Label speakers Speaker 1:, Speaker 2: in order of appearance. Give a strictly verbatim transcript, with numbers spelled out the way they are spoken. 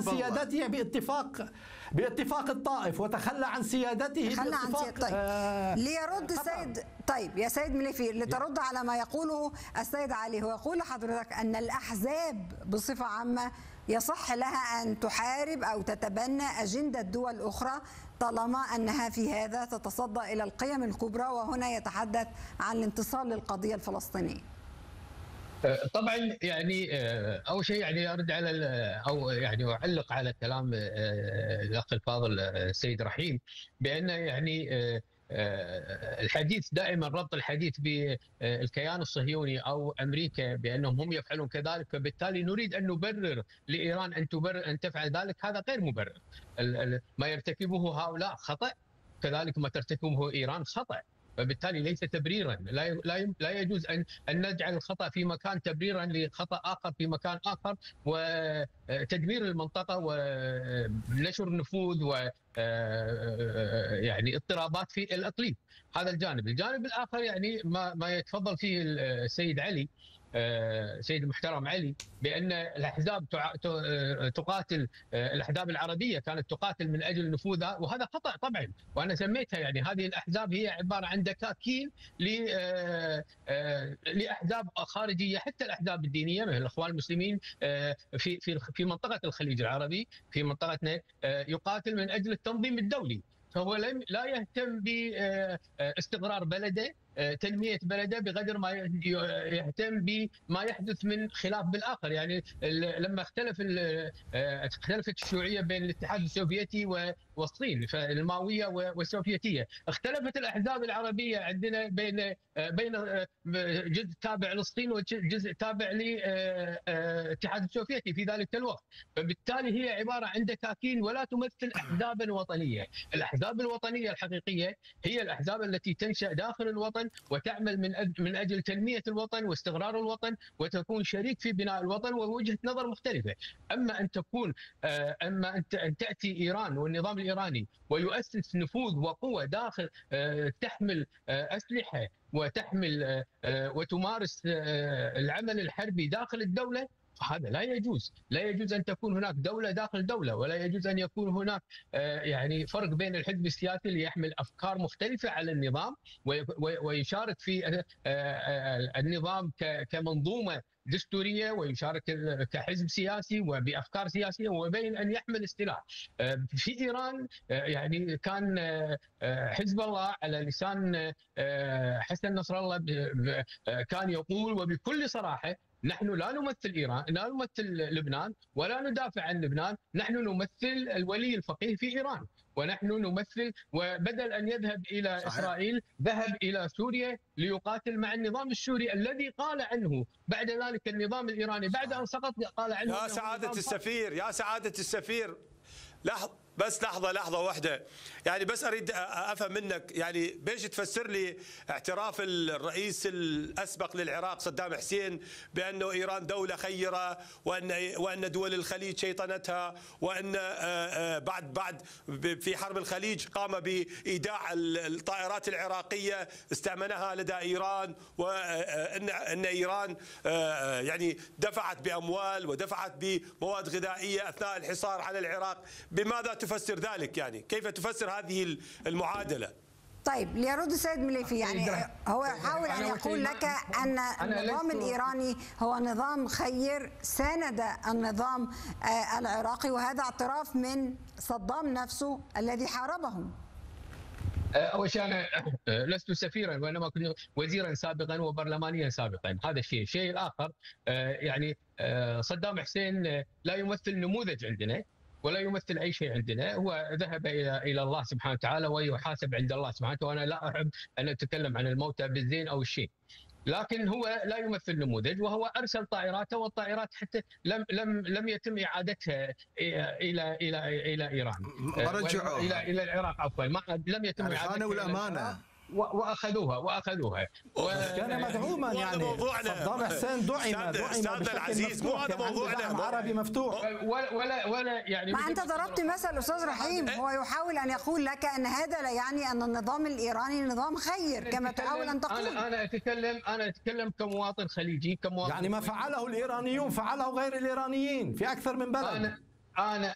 Speaker 1: سيادته باتفاق باتفاق الطائف وتخلى عن سيادته
Speaker 2: تخلى عن سيادته. طيب آه ليرد السيد، طيب يا سيد مليفي لترد على ما يقوله السيد علي، هو يقول لحضرتك أن الأحزاب بصفة عامة يصح لها أن تحارب أو تتبنى أجندة دول أخرى طالما أنها في هذا تتصدى إلى القيم الكبرى، وهنا يتحدث عن الانتصار للقضية الفلسطينية.
Speaker 3: طبعا يعني اول شيء يعني ارد على او يعني اعلق على كلام الاخ الفاضل السيد رحيم بان يعني الحديث دائما ربط الحديث بالكيان الصهيوني او امريكا بانهم هم يفعلون كذلك، فبالتالي نريد ان نبرر لايران ان تبرر ان تفعل ذلك، هذا غير مبرر. ما يرتكبه هؤلاء خطأ، كذلك ما ترتكبه ايران خطأ، فبالتالي ليس تبريرا. لا لا لا يجوز ان ان نجعل الخطا في مكان تبريرا لخطا اخر في مكان اخر، وتدمير المنطقه ونشر نفوذ و يعني اضطرابات في الاقليم. هذا الجانب، الجانب الاخر يعني ما ما يتفضل فيه السيد علي سيد المحترم علي بان الاحزاب تقاتل، الاحزاب العربيه كانت تقاتل من اجل نفوذها، وهذا خطا طبعا، وانا سميتها يعني هذه الاحزاب هي عباره عن دكاكين لاحزاب خارجيه، حتى الاحزاب الدينيه مثل الاخوان المسلمين في في في منطقه الخليج العربي، في منطقتنا يقاتل من اجل التنظيم الدولي، فهو لا يهتم باستقرار بلده، تنمية بلده، بقدر ما يهتم بما يحدث من خلاف بالآخر. يعني لما اختلف اختلفت الشيوعية بين الاتحاد السوفيتي والصين، فالماوية والسوفيتية، اختلفت الأحزاب العربية عندنا بين بين جزء تابع للصين وجزء تابع للاتحاد السوفيتي في ذلك الوقت، فبالتالي هي عبارة عن دكاكين ولا تمثل أحزابا وطنية. الأحزاب الوطنية الحقيقية هي الأحزاب التي تنشأ داخل الوطن وتعمل من أجل من اجل تنميه الوطن واستقرار الوطن، وتكون شريك في بناء الوطن ووجهه نظر مختلفه. اما ان تكون اما ان تاتي ايران والنظام الايراني ويؤسس نفوذ وقوه داخل تحمل اسلحه وتحمل وتمارس العمل الحربي داخل الدوله، فهذا لا يجوز. لا يجوز ان تكون هناك دوله داخل دوله، ولا يجوز ان يكون هناك يعني فرق بين الحزب السياسي اللي يحمل افكار مختلفه على النظام ويشارك في النظام كمنظومه دستوريه، ويشارك كحزب سياسي وبافكار سياسيه، وبين ان يحمل السلاح. في ايران يعني كان حزب الله على لسان حسن نصر الله كان يقول وبكل صراحه: نحن لا نمثل إيران، لا نمثل لبنان، ولا ندافع عن لبنان، نحن نمثل الولي الفقيه في إيران، ونحن نمثل، وبدل أن يذهب إلى صحيح. إسرائيل ذهب إلى سوريا ليقاتل مع النظام السوري الذي قال عنه بعد ذلك النظام الإيراني بعد أن سقط قال عنه
Speaker 4: يا سعادة السفير يا سعادة السفير لحظة بس لحظة لحظة واحدة، يعني بس أريد أفهم منك، يعني بيش تفسر لي اعتراف الرئيس الأسبق للعراق صدام حسين بأنه إيران دولة خيرة، وأن وأن دول الخليج شيطنتها، وأن بعد بعد في حرب الخليج قام بإيداع الطائرات العراقية استأمنها لدى إيران، وأن أن إيران يعني دفعت بأموال ودفعت بمواد غذائية أثناء الحصار على العراق. بماذا تفسر ذلك؟ يعني كيف تفسر هذه المعادلة؟
Speaker 2: طيب ليرد السيد مليفي، يعني هو يحاول أن يقول لك أن النظام الإيراني هو نظام خير ساند النظام العراقي، وهذا اعتراف من صدام نفسه الذي حاربهم.
Speaker 3: أول شيء أنا لست سفيرا، وإنما كنت وزيرا سابقا وبرلمانيا سابقا، هذا الشيء. الشيء الآخر يعني صدام حسين لا يمثل نموذج عندنا ولا يمثل أي شيء عندنا، هو ذهب إلى إلى الله سبحانه وتعالى ويحاسب عند الله سبحانه وتعالى، وأنا لا أحب أن أتكلم عن الموتى بالزين أو الشيء، لكن هو لا يمثل نموذج، وهو أرسل طائراته، والطائرات حتى لم لم لم يتم إعادتها إلى إلى إلى إيران، إلى إلى العراق عفوا، ما لم يتم
Speaker 5: يعني إعادتها والأمانة
Speaker 3: واخذوها واخذوها
Speaker 1: كان مدعوما. يعني صدام حسين دعم دعم
Speaker 4: العزيز، مو هذا موضوعنا.
Speaker 1: عربي مفتوح
Speaker 3: ولا ولا, ولا يعني
Speaker 2: ما انت ضربت مثل استاذ رحيم، هو يحاول ان يقول لك ان هذا لا يعني ان النظام الايراني نظام خير كما تحاول ان تقول.
Speaker 3: انا انا اتكلم انا اتكلم كمواطن خليجي، كمواطن
Speaker 1: يعني ما فعله الايرانيون فعله غير الايرانيين في اكثر من بلد.
Speaker 3: انا انا